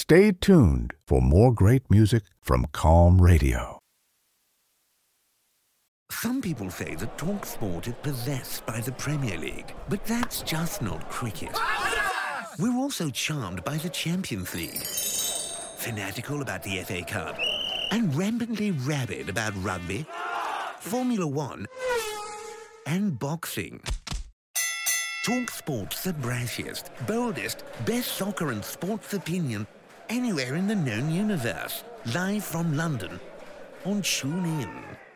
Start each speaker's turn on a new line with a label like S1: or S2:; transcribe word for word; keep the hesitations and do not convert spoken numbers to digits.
S1: Stay tuned for more great music from Calm Radio.
S2: Some people say that TalkSport is possessed by the Premier League, but that's just not cricket. We're also charmed by the Champions League, fanatical about the F A Cup, and rampantly rabid about rugby, Formula One, and boxing. TalkSport's the brashiest, boldest, best soccer and sports opinion anywhere in the known universe. Live from London on TuneIn.